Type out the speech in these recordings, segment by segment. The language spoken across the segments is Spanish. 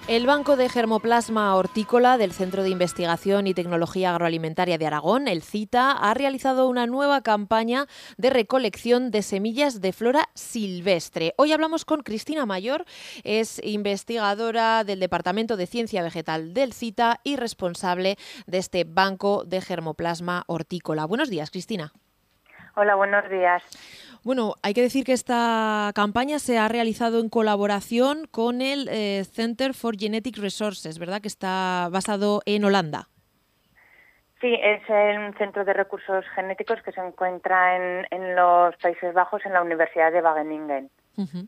El Banco de Germoplasma Hortícola del Centro de Investigación y Tecnología Agroalimentaria de Aragón, el CITA, ha realizado una nueva campaña de recolección de semillas de flora silvestre. Hoy hablamos con Cristina Mayor, es investigadora del Departamento de Ciencia Vegetal del CITA y responsable de este Banco de Germoplasma Hortícola. Buenos días, Cristina. Hola, buenos días. Bueno, hay que decir que esta campaña se ha realizado en colaboración con el Center for Genetic Resources, ¿verdad? Que está basado en Holanda. Sí, es el Centro de Recursos Genéticos que se encuentra en los Países Bajos, en la Universidad de Wageningen. Uh-huh.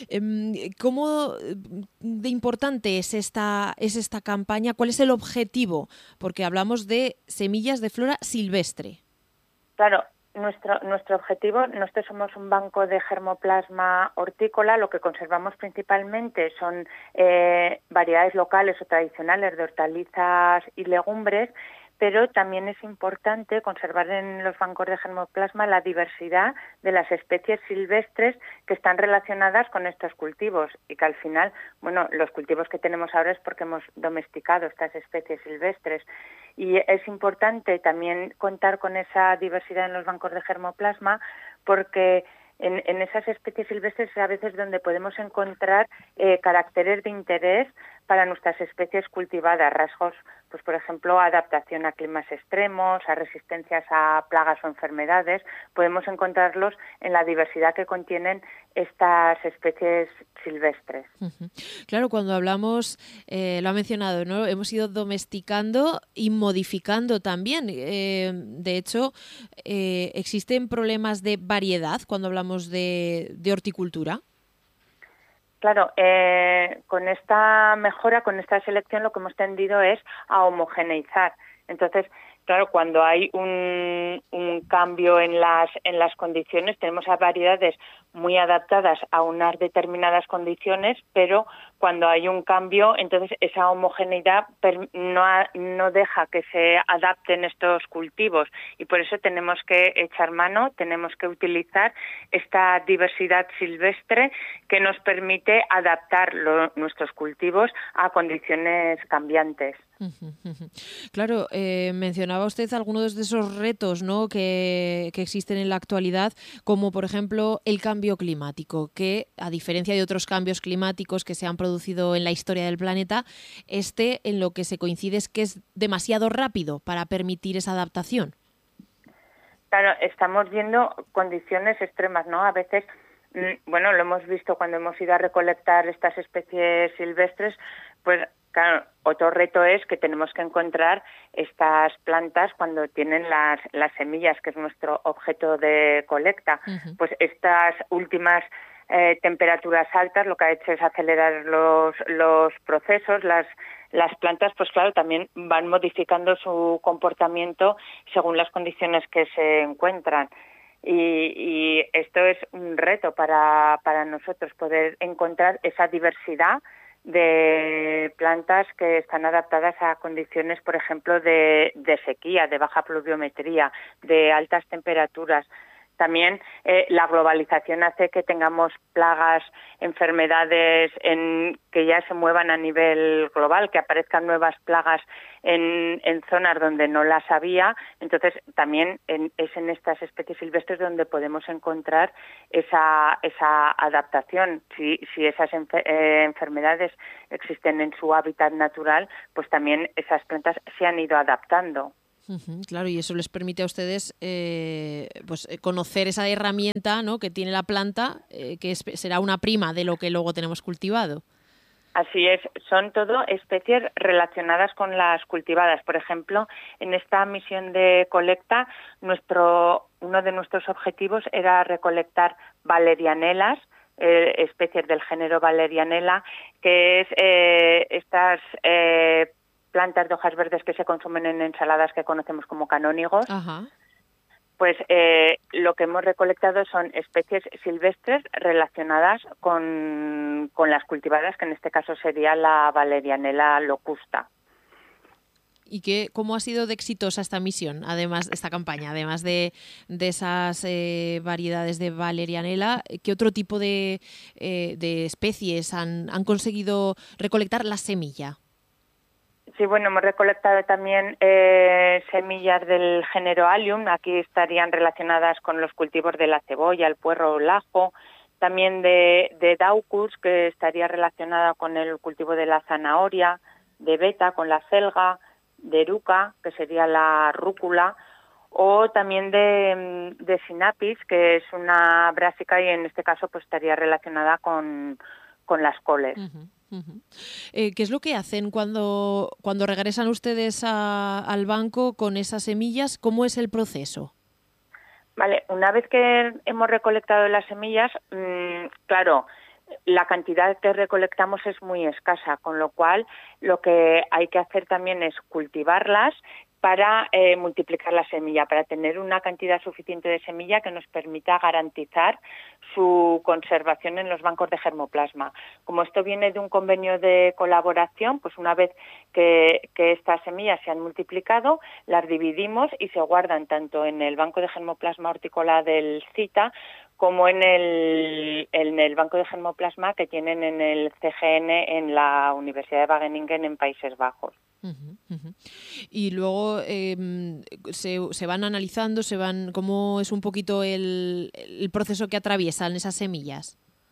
¿Cómo de importante es esta campaña? ¿Cuál es el objetivo? Porque hablamos de semillas de flora silvestre. Claro. Nuestro objetivo, nosotros somos un banco de germoplasma hortícola, lo que conservamos principalmente son variedades locales o tradicionales de hortalizas y legumbres, pero también es importante conservar en los bancos de germoplasma la diversidad de las especies silvestres que están relacionadas con estos cultivos y que al final, bueno, los cultivos que tenemos ahora es porque hemos domesticado estas especies silvestres. Y es importante también contar con esa diversidad en los bancos de germoplasma porque en esas especies silvestres es a veces donde podemos encontrar caracteres de interés para nuestras especies cultivadas, rasgos, pues por ejemplo, adaptación a climas extremos, a resistencias a plagas o enfermedades. Podemos encontrarlos en la diversidad que contienen estas especies silvestres. Uh-huh. Claro, cuando hablamos, lo ha mencionado, ¿no? Hemos ido domesticando y modificando también. De hecho, ¿existen problemas de variedad cuando hablamos de horticultura? Claro, con esta mejora, con esta selección, lo que hemos tendido es a homogeneizar. Entonces, claro, cuando hay un cambio en las condiciones, tenemos a variedades muy adaptadas a unas determinadas condiciones, pero cuando hay un cambio, entonces esa homogeneidad no deja que se adapten estos cultivos y por eso tenemos que echar mano, tenemos que utilizar esta diversidad silvestre que nos permite adaptar nuestros cultivos a condiciones cambiantes. Claro, mencionaba usted algunos de esos retos, ¿no?, que existen en la actualidad, como por ejemplo el cambio climático, que a diferencia de otros cambios climáticos que se han producido en la historia del planeta, en lo que se coincide es que es demasiado rápido para permitir esa adaptación. Claro, estamos viendo condiciones extremas, ¿no? A veces, bueno, lo hemos visto cuando hemos ido a recolectar estas especies silvestres, pues claro, otro reto es que tenemos que encontrar estas plantas cuando tienen las semillas, que es nuestro objeto de colecta. Uh-huh. Pues estas últimas temperaturas altas lo que ha hecho es acelerar los procesos, las plantas, pues claro, también van modificando su comportamiento según las condiciones que se encuentran. Y esto es un reto para nosotros, poder encontrar esa diversidad de plantas que están adaptadas a condiciones, por ejemplo, de sequía, de baja pluviometría, de altas temperaturas. También la globalización hace que tengamos plagas, enfermedades que ya se muevan a nivel global, que aparezcan nuevas plagas en zonas donde no las había. Entonces, también es en estas especies silvestres donde podemos encontrar esa adaptación. Si esas enfermedades existen en su hábitat natural, pues también esas plantas se han ido adaptando. Uh-huh, claro, y eso les permite a ustedes conocer esa herramienta, ¿no?, que tiene la planta, que será una prima de lo que luego tenemos cultivado. Así es, son todo especies relacionadas con las cultivadas. Por ejemplo, en esta misión de colecta, uno de nuestros objetivos era recolectar valerianelas, especies del género Valerianella, que es estas plantas de hojas verdes que se consumen en ensaladas que conocemos como canónigos. Ajá. Pues lo que hemos recolectado son especies silvestres relacionadas con las cultivadas, que en este caso sería la Valerianella locusta. ¿Cómo ha sido de exitosa esta misión, además esta campaña, además de esas variedades de valerianela? ¿Qué otro tipo de especies han conseguido recolectar la semilla? Sí, bueno, hemos recolectado también semillas del género Allium. Aquí estarían relacionadas con los cultivos de la cebolla, el puerro o el ajo. También de Daucus, que estaría relacionada con el cultivo de la zanahoria, de Beta con la selga, de Eruca, que sería la rúcula, o también de Sinapis, que es una brásica y en este caso pues estaría relacionada con las coles. Uh-huh. Uh-huh. ¿Qué es lo que hacen cuando regresan ustedes al banco con esas semillas? ¿Cómo es el proceso? Vale, una vez que hemos recolectado las semillas, claro, la cantidad que recolectamos es muy escasa, con lo cual lo que hay que hacer también es cultivarlas para multiplicar la semilla, para tener una cantidad suficiente de semilla que nos permita garantizar su conservación en los bancos de germoplasma. Como esto viene de un convenio de colaboración, pues una vez que estas semillas se han multiplicado, las dividimos y se guardan tanto en el banco de germoplasma hortícola del CITA como en el banco de germoplasma que tienen en el CGN en la Universidad de Wageningen en Países Bajos. Uh-huh, uh-huh. Y luego se van analizando, ¿cómo es un poquito el proceso que atraviesan esas semillas?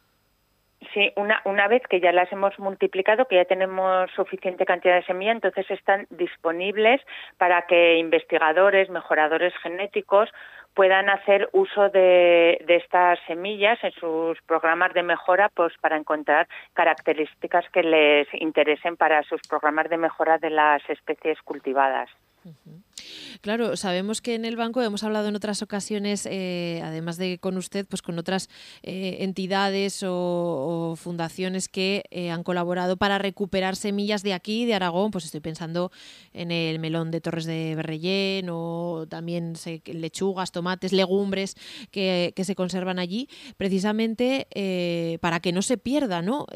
Sí, una vez que ya las hemos multiplicado, que ya tenemos suficiente cantidad de semilla, entonces están disponibles para que investigadores, mejoradores genéticos puedan hacer uso de estas semillas en sus programas de mejora, pues para encontrar características que les interesen para sus programas de mejora de las especies cultivadas. Uh-huh. Claro, sabemos que en el banco hemos hablado en otras ocasiones, además de con usted, pues con otras entidades o fundaciones que han colaborado para recuperar semillas de aquí, de Aragón. Pues estoy pensando en el melón de Torres de Berrellén o también lechugas, tomates, legumbres que se conservan allí, precisamente para que no se pierda, ¿no?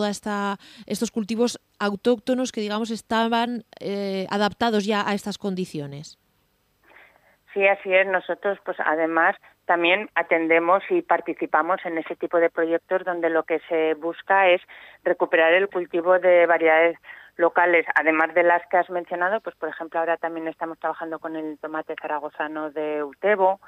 Estos cultivos autóctonos que, digamos, estaban adaptados ya a estas condiciones. Sí, así es. Nosotros, pues además, también atendemos y participamos en ese tipo de proyectos donde lo que se busca es recuperar el cultivo de variedades locales, además de las que has mencionado. Pues, por ejemplo, ahora también estamos trabajando con el tomate zaragozano de Utebo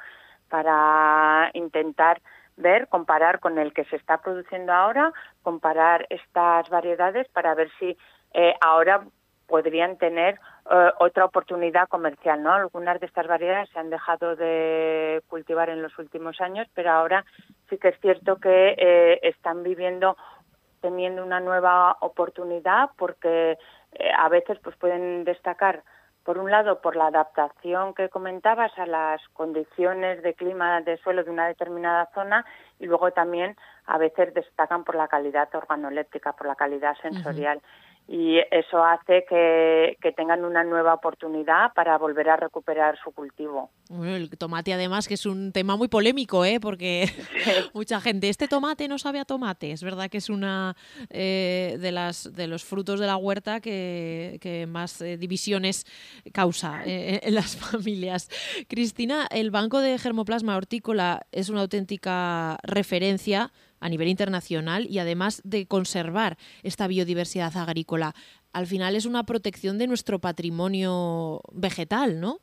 para intentar comparar con el que se está produciendo ahora, comparar estas variedades para ver si ahora podrían tener otra oportunidad comercial, ¿no? Algunas de estas variedades se han dejado de cultivar en los últimos años, pero ahora sí que es cierto que están teniendo una nueva oportunidad porque a veces pues pueden destacar, por un lado, por la adaptación que comentabas a las condiciones de clima de suelo de una determinada zona y luego también a veces destacan por la calidad organoléptica, por la calidad sensorial. Uh-huh. Y eso hace que tengan una nueva oportunidad para volver a recuperar su cultivo. Bueno, el tomate además que es un tema muy polémico, porque sí. Mucha gente, este tomate no sabe a tomate. Es verdad que es una de los frutos de la huerta que más divisiones causa en las familias. Cristina, el Banco de Germoplasma Hortícola es una auténtica referencia a nivel internacional y además de conservar esta biodiversidad agrícola, al final es una protección de nuestro patrimonio vegetal, ¿no?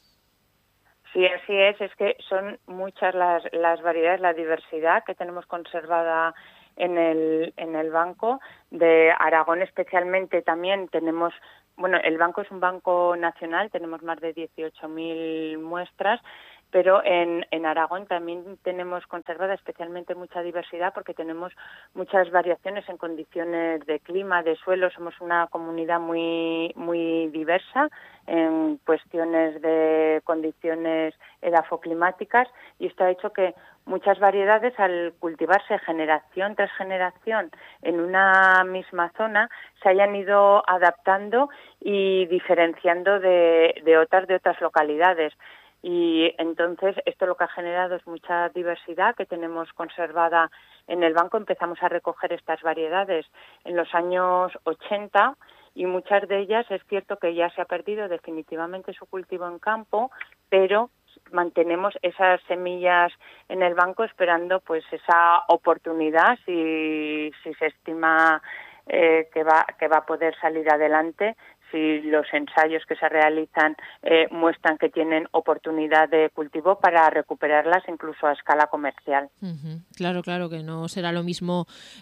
Sí, así es. Es que son muchas las variedades, la diversidad que tenemos conservada en el banco. De Aragón especialmente también tenemos, bueno, el banco es un banco nacional, tenemos más de 18.000 muestras, pero en Aragón también tenemos conservada especialmente mucha diversidad porque tenemos muchas variaciones en condiciones de clima, de suelo. Somos una comunidad muy muy diversa en cuestiones de condiciones edafoclimáticas y esto ha hecho que muchas variedades, al cultivarse generación tras generación en una misma zona, se hayan ido adaptando y diferenciando de otras localidades. Y entonces esto lo que ha generado es mucha diversidad que tenemos conservada en el banco. Empezamos a recoger estas variedades en los años 80 y muchas de ellas es cierto que ya se ha perdido definitivamente su cultivo en campo, pero mantenemos esas semillas en el banco esperando pues esa oportunidad si se estima que va a poder salir adelante, si los ensayos que se realizan muestran que tienen oportunidad de cultivo para recuperarlas incluso a escala comercial. Uh-huh. Claro, que no será lo mismo,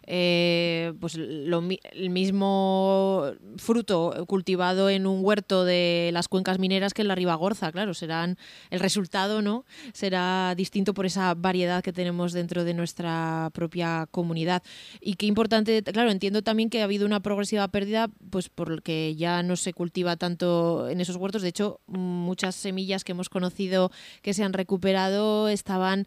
pues el mismo fruto cultivado en un huerto de las cuencas mineras que en la Ribagorza, claro, el resultado, ¿no?, será distinto por esa variedad que tenemos dentro de nuestra propia comunidad. Y qué importante, claro, entiendo también que ha habido una progresiva pérdida, pues porque ya no se cultiva tanto en esos huertos. De hecho, muchas semillas que hemos conocido que se han recuperado estaban,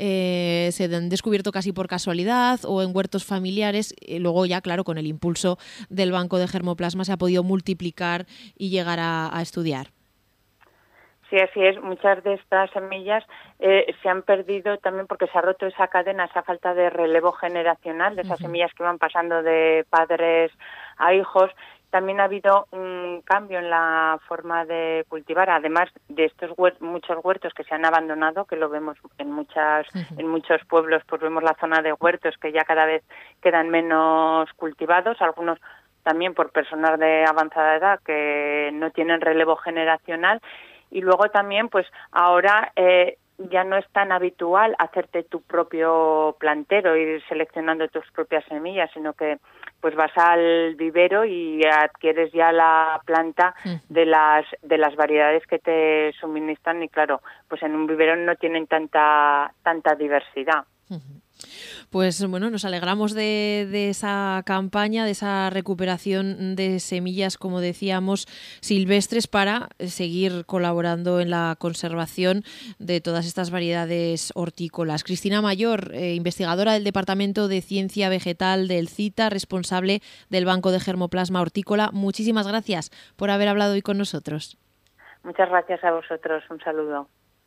se han descubierto casi por casualidad o en huertos familiares. Luego ya, claro, con el impulso del Banco de Germoplasma se ha podido multiplicar y llegar a estudiar. Sí, así es. Muchas de estas semillas se han perdido también porque se ha roto esa cadena, esa falta de relevo generacional de esas semillas que van pasando de padres a hijos. También ha habido un cambio en la forma de cultivar, además de estos muchos huertos que se han abandonado, que lo vemos en muchos pueblos, pues vemos la zona de huertos que ya cada vez quedan menos cultivados, algunos también por personas de avanzada edad que no tienen relevo generacional. Y luego también, pues ahora ya no es tan habitual hacerte tu propio plantero, ir seleccionando tus propias semillas, sino que pues vas al vivero y adquieres ya la planta de las variedades que te suministran y claro, pues en un vivero no tienen tanta diversidad. Pues bueno, nos alegramos de esa campaña, de esa recuperación de semillas, como decíamos, silvestres, para seguir colaborando en la conservación de todas estas variedades hortícolas. Cristina Mayor, investigadora del Departamento de Ciencia Vegetal del CITA, responsable del Banco de Germoplasma Hortícola, muchísimas gracias por haber hablado hoy con nosotros. Muchas gracias a vosotros. Un saludo.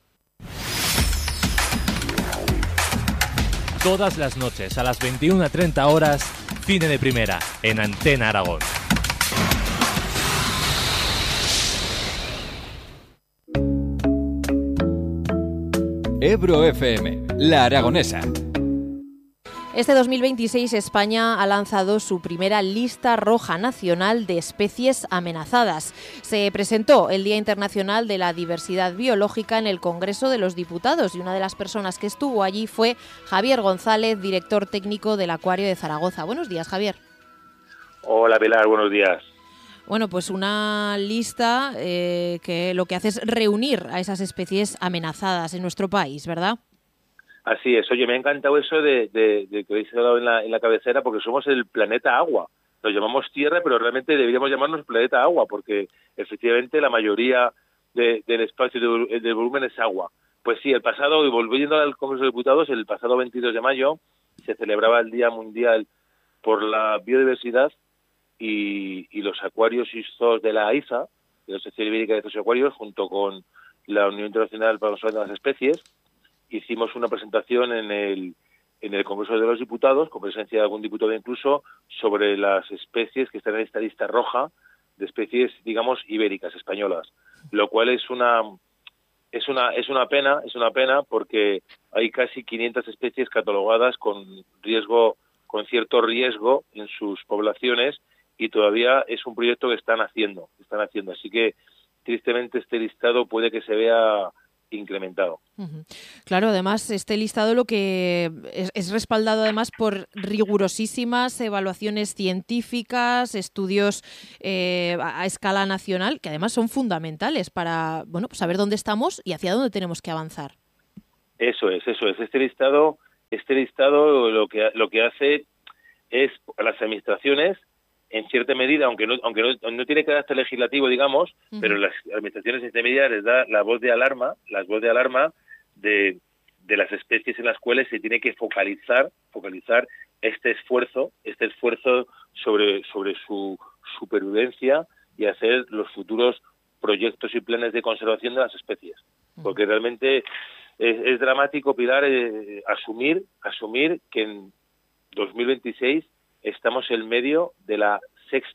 Todas las noches a las 21:30 horas, Cine de Primera, en Antena Aragón. Ebro FM, La Aragonesa. Este 2026 España ha lanzado su primera lista roja nacional de especies amenazadas. Se presentó el Día Internacional de la Diversidad Biológica en el Congreso de los Diputados y una de las personas que estuvo allí fue Javier González, director técnico del Acuario de Zaragoza. Buenos días, Javier. Hola, Pilar, buenos días. Bueno, pues una lista que lo que hace es reunir a esas especies amenazadas en nuestro país, ¿verdad? Así es. Oye, me ha encantado eso de que habéis dado en la cabecera, porque somos el planeta agua. Nos llamamos Tierra, pero realmente deberíamos llamarnos planeta agua, porque efectivamente la mayoría del espacio del volumen es agua. Pues sí, y volviendo al Congreso de Diputados, el pasado 22 de mayo se celebraba el Día Mundial por la Biodiversidad y los acuarios y zoos de la AIZA, de la Asociación Ibérica de Zoos y Acuarios, junto con la Unión Internacional para la Conservación de las Especies, hicimos una presentación en el Congreso de los Diputados, con presencia de algún diputado incluso, sobre las especies que están en esta lista roja de especies, digamos, ibéricas, españolas, lo cual es una pena porque hay casi 500 especies catalogadas con cierto riesgo en sus poblaciones, y todavía es un proyecto que están haciendo. Así que, tristemente, este listado puede que se vea incrementado. Claro, además este listado lo que es respaldado además por rigurosísimas evaluaciones científicas, estudios a escala nacional, que además son fundamentales para pues saber dónde estamos y hacia dónde tenemos que avanzar. Eso es. Este listado lo que hace es a las administraciones, en cierta medida, aunque no tiene carácter legislativo, digamos, pero las administraciones en cierta medida les da la voz de alarma de las especies en las cuales se tiene que focalizar este esfuerzo sobre su supervivencia y hacer los futuros proyectos y planes de conservación de las especies. Porque realmente es dramático, Pilar, asumir que en 2026 estamos en medio de la 6ª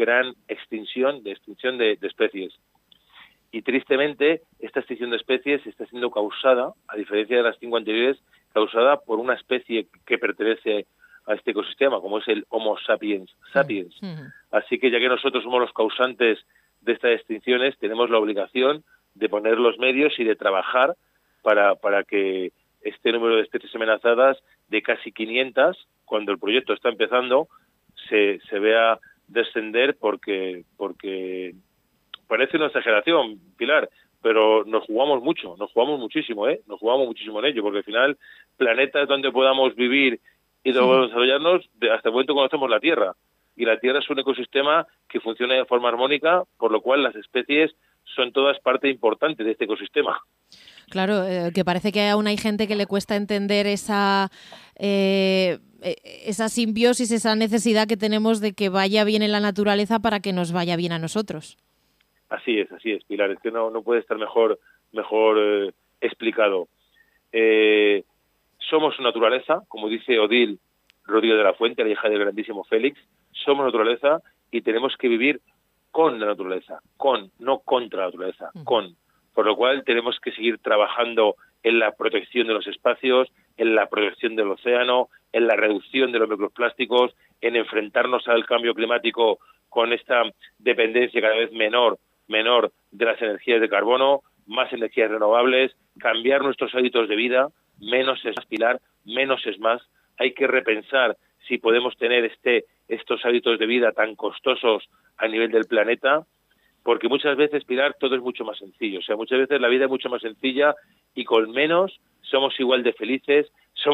gran extinción de especies. Y tristemente, esta extinción de especies está siendo causada, a diferencia de las 5 anteriores, causada por una especie que pertenece a este ecosistema, como es el Homo sapiens sapiens. Así que ya que nosotros somos los causantes de estas extinciones, tenemos la obligación de poner los medios y de trabajar para que este número de especies amenazadas, de casi 500, cuando el proyecto está empezando, se vea descender porque parece una exageración, Pilar, pero nos jugamos muchísimo en ello, porque al final, planetas donde podamos vivir y desarrollarnos, hasta el momento conocemos la Tierra, y la Tierra es un ecosistema que funciona de forma armónica, por lo cual las especies son todas parte importante de este ecosistema. Claro, que parece que aún hay gente que le cuesta entender esa simbiosis, esa necesidad que tenemos de que vaya bien en la naturaleza para que nos vaya bien a nosotros. Así es, Pilar, es que no puede estar mejor explicado. Somos naturaleza, como dice Odile Rodríguez de la Fuente, la hija del grandísimo Félix, somos naturaleza y tenemos que vivir con la naturaleza, no contra la naturaleza, con. Por lo cual tenemos que seguir trabajando en la protección de los espacios, en la protección del océano, en la reducción de los microplásticos, en enfrentarnos al cambio climático con esta dependencia cada vez menor de las energías de carbono, más energías renovables, cambiar nuestros hábitos de vida, menos es más, Pilar, menos es más. Hay que repensar si podemos tener estos hábitos de vida tan costosos a nivel del planeta, porque muchas veces, Pilar, todo es mucho más sencillo. O sea, muchas veces la vida es mucho más sencilla y con menos somos igual de felices,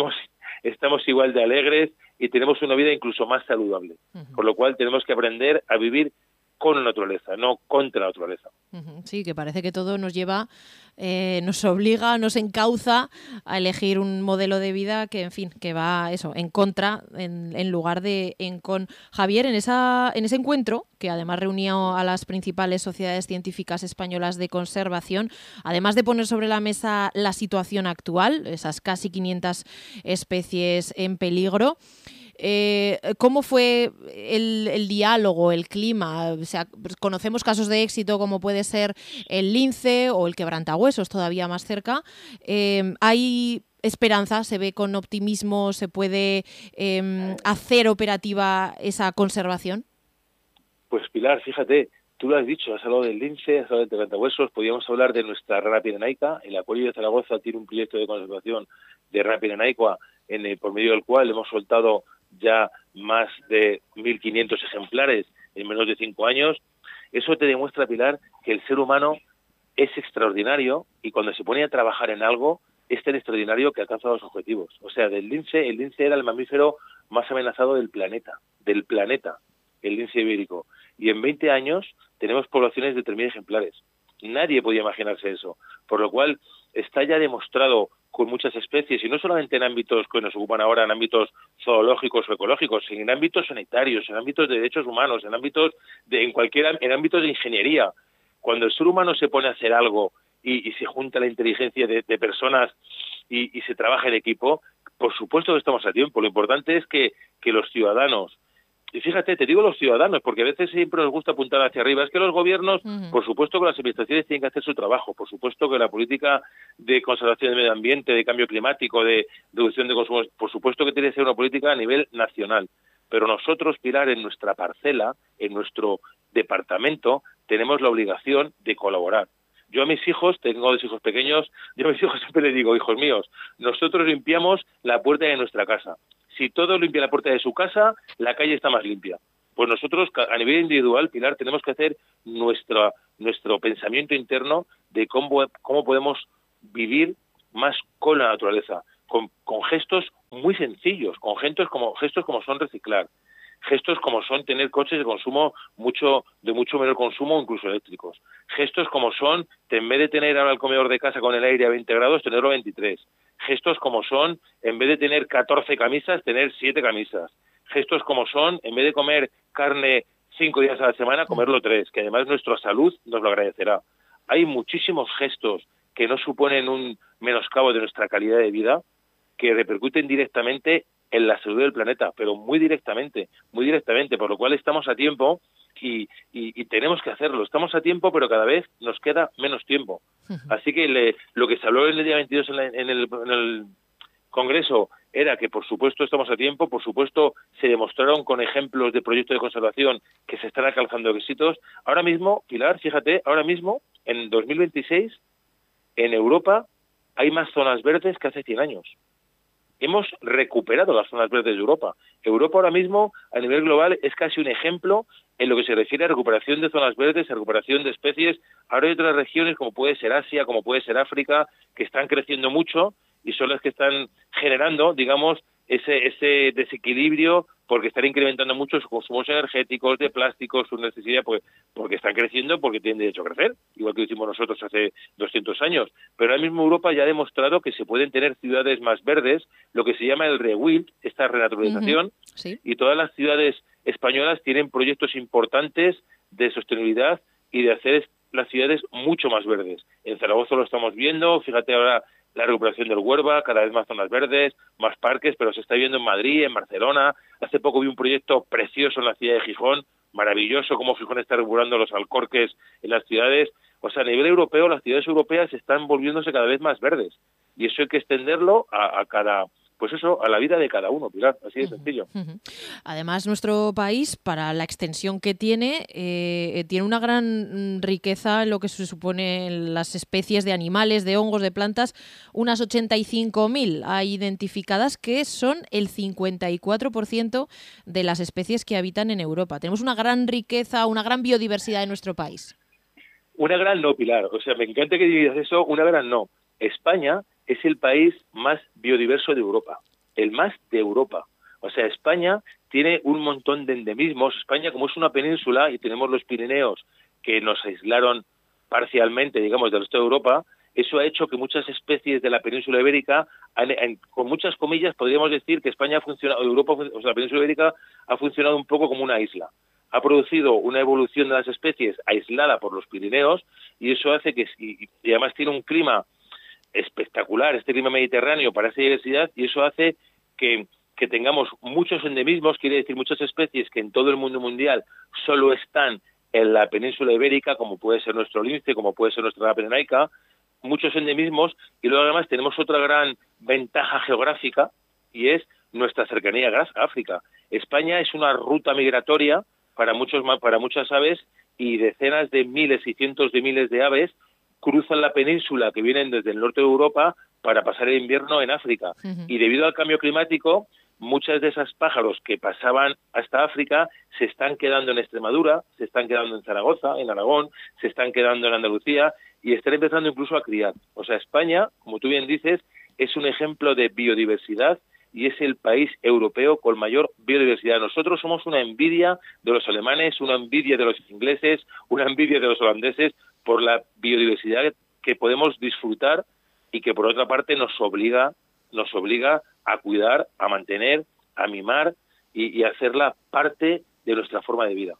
estamos igual de alegres y tenemos una vida incluso más saludable. Por lo cual tenemos que aprender a vivir con la naturaleza, no contra la naturaleza. Sí, que parece que todo nos lleva, nos obliga, nos encauza a elegir un modelo de vida que, en fin, que va en contra en lugar de en con. Javier, en ese encuentro, que además reunía a las principales sociedades científicas españolas de conservación, además de poner sobre la mesa la situación actual, esas casi 500 especies en peligro, ¿cómo fue el diálogo, el clima? O sea, conocemos casos de éxito como puede ser el lince o el quebrantahuesos, todavía más cerca. ¿Hay esperanza? ¿Se ve con optimismo? ¿Se puede hacer operativa esa conservación? Pues Pilar, fíjate, tú lo has dicho, has hablado del lince, has hablado del quebrantahuesos, podríamos hablar de nuestra rana pirenaica. El Acuario de Zaragoza tiene un proyecto de conservación de rana pirenaica por medio del cual hemos soltado ya más de 1.500 ejemplares en menos de 5 años. Eso te demuestra, Pilar, que el ser humano es extraordinario y cuando se pone a trabajar en algo es tan extraordinario que alcanza los objetivos. O sea, el lince era el mamífero más amenazado del planeta, el lince ibérico. Y en 20 años tenemos poblaciones de 3.000 ejemplares. Nadie podía imaginarse eso. Por lo cual está ya demostrado con muchas especies, y no solamente en ámbitos que nos ocupan ahora, en ámbitos zoológicos o ecológicos, sino en ámbitos sanitarios, en ámbitos de derechos humanos, en ámbitos en ámbitos de ingeniería. Cuando el ser humano se pone a hacer algo y se junta la inteligencia de personas y se trabaja en equipo, por supuesto que estamos a tiempo. Lo importante es que los ciudadanos, y fíjate, te digo los ciudadanos, porque a veces siempre nos gusta apuntar hacia arriba. Es que los gobiernos, por supuesto que las administraciones tienen que hacer su trabajo, por supuesto que la política de conservación del medio ambiente, de cambio climático, de reducción de consumos, por supuesto que tiene que ser una política a nivel nacional. Pero nosotros, Pilar, en nuestra parcela, en nuestro departamento, tenemos la obligación de colaborar. Yo a mis hijos, tengo 2 hijos pequeños, yo a mis hijos siempre les digo, hijos míos, nosotros limpiamos la puerta de nuestra casa. Si todos limpian la puerta de su casa, la calle está más limpia. Pues nosotros, a nivel individual, Pilar, tenemos que hacer nuestro pensamiento interno de cómo podemos vivir más con la naturaleza, con gestos muy sencillos, con gestos como son reciclar, gestos como son tener coches de consumo de mucho menor consumo, incluso eléctricos, gestos como son, en vez de tener ahora el comedor de casa con el aire a 20 grados, tenerlo a 23, gestos como son, en vez de tener 14 camisas, tener 7 camisas, gestos como son, en vez de comer carne 5 días a la semana, comerlo 3, que además nuestra salud nos lo agradecerá. Hay muchísimos gestos que no suponen un menoscabo de nuestra calidad de vida, que repercuten directamente en la salud del planeta, pero muy directamente, por lo cual estamos a tiempo y tenemos que hacerlo. Estamos a tiempo, pero cada vez nos queda menos tiempo. Así que lo que se habló el día 22 en el Congreso era que, por supuesto, estamos a tiempo, por supuesto, se demostraron con ejemplos de proyectos de conservación que se están alcanzando éxitos. Ahora mismo, Pilar, fíjate, ahora mismo, en 2026, en Europa hay más zonas verdes que hace 100 años. Hemos recuperado las zonas verdes de Europa. Europa ahora mismo, a nivel global, es casi un ejemplo en lo que se refiere a recuperación de zonas verdes, a recuperación de especies. Ahora hay otras regiones, como puede ser Asia, como puede ser África, que están creciendo mucho y son las que están generando, digamos, ese desequilibrio, porque están incrementando mucho sus consumos energéticos, de plásticos, su necesidad, porque están creciendo, porque tienen derecho a crecer, igual que lo hicimos nosotros hace 200 años. Pero ahora mismo Europa ya ha demostrado que se pueden tener ciudades más verdes, lo que se llama el rewild, esta renaturalización, sí. Y todas las ciudades españolas tienen proyectos importantes de sostenibilidad y de hacer las ciudades mucho más verdes. En Zaragoza lo estamos viendo, fíjate ahora la recuperación del Huerva, cada vez más zonas verdes, más parques, pero se está viendo en Madrid, en Barcelona. Hace poco vi un proyecto precioso en la ciudad de Gijón, maravilloso, cómo Gijón está recuperando los alcorques en las ciudades. O sea, a nivel europeo, las ciudades europeas están volviéndose cada vez más verdes. Y eso hay que extenderlo a cada... Pues eso, a la vida de cada uno, Pilar, así de sencillo. Además, nuestro país, para la extensión que tiene una gran riqueza en lo que se supone las especies de animales, de hongos, de plantas, unas 85.000 hay identificadas, que son el 54% de las especies que habitan en Europa. Tenemos una gran riqueza, una gran biodiversidad en nuestro país. Una gran no, Pilar, o sea, me encanta que digas eso, una gran no. España es el país más biodiverso de Europa, el más de Europa. O sea, España tiene un montón de endemismos. España, como es una península y tenemos los Pirineos que nos aislaron parcialmente, digamos, del resto de Europa, eso ha hecho que muchas especies de la península ibérica, con muchas comillas, podríamos decir que España ha funcionado, Europa, o sea, la península ibérica ha funcionado un poco como una isla. Ha producido una evolución de las especies aislada por los Pirineos y eso hace que, y además tiene un clima espectacular, este clima mediterráneo para esa diversidad, y eso hace que tengamos muchos endemismos, quiere decir muchas especies que en todo el mundo mundial solo están en la península ibérica, como puede ser nuestro lince, como puede ser nuestra rana pirenaica, muchos endemismos, y luego además tenemos otra gran ventaja geográfica, y es nuestra cercanía a África. España es una ruta migratoria para muchas aves, y decenas de miles y cientos de miles de aves cruzan la península, que vienen desde el norte de Europa, para pasar el invierno en África. Y debido al cambio climático, muchas de esas pájaros que pasaban hasta África se están quedando en Extremadura, se están quedando en Zaragoza, en Aragón, se están quedando en Andalucía y están empezando incluso a criar. O sea, España, como tú bien dices, es un ejemplo de biodiversidad y es el país europeo con mayor biodiversidad. Nosotros somos una envidia de los alemanes, una envidia de los ingleses, una envidia de los holandeses por la biodiversidad que podemos disfrutar y que, por otra parte, nos obliga a cuidar, a mantener, a mimar y a hacerla parte de nuestra forma de vida.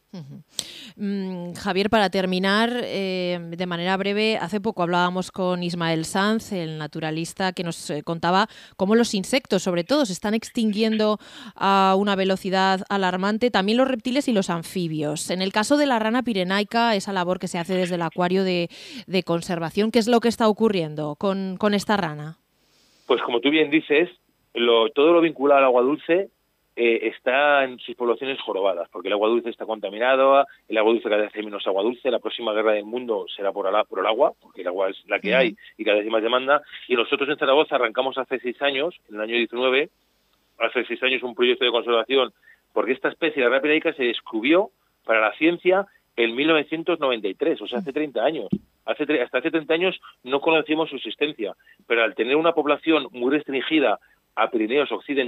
Javier, para terminar, de manera breve, hace poco hablábamos con Ismael Sanz, el naturalista, que nos contaba cómo los insectos, sobre todo, se están extinguiendo a una velocidad alarmante, también los reptiles y los anfibios. En el caso de la rana pirenaica, esa labor que se hace desde el acuario de conservación, ¿qué es lo que está ocurriendo con esta rana? Pues como tú bien dices, todo lo vinculado al agua dulce está en sus poblaciones jorobadas, porque el agua dulce está contaminado, el agua dulce cada vez hay menos agua dulce, la próxima guerra del mundo será por el agua, porque el agua es la que hay y cada vez hay más demanda, y nosotros en Zaragoza arrancamos hace 6 años, en el año 19, hace 6 años un proyecto de conservación, porque esta especie, la rana pirenaica, se descubrió para la ciencia en 1993, o sea, hace 30 años. Hasta hace 30 años no conocíamos su existencia, pero al tener una población muy restringida a Pirineos occidentales,